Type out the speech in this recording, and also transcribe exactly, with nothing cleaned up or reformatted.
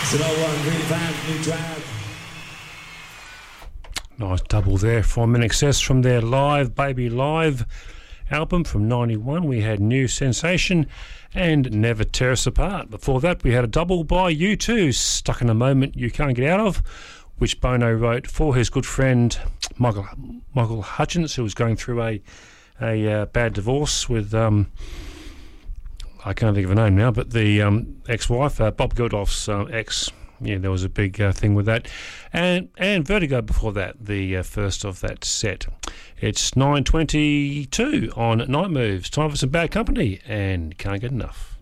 It's an old one, Green Van, New Drag. Nice double there from In Excess from their Live Baby Live album from ninety-one. We had New Sensation and Never Tear Us Apart. Before that, we had a double by U two, Stuck in a Moment You Can't Get Out Of, which Bono wrote for his good friend Michael Michael Hutchence, who was going through a a uh, bad divorce with um, I can't think of her name now, but the um, ex-wife, uh, Bob Geldof's uh, ex. Yeah, there was a big uh, thing with that. And and Vertigo before that, the uh, first of that set. It's nine twenty-two on Night Moves. Time for some Bad Company and Can't Get Enough.